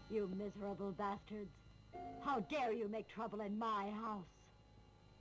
You miserable bastards. How dare you make trouble in my house?